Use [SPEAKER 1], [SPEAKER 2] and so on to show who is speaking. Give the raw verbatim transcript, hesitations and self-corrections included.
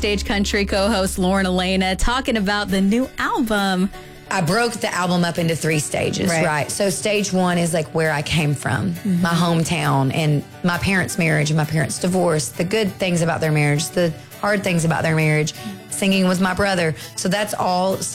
[SPEAKER 1] Backstage Country co-host Lauren Elena talking about the new album.
[SPEAKER 2] I broke the album up into three stages,
[SPEAKER 1] Right.
[SPEAKER 2] right? So stage one is like where I came from, my hometown, and my parents' marriage and my parents' divorce, the good things about their marriage, the hard things about their marriage, singing with my brother. So that's all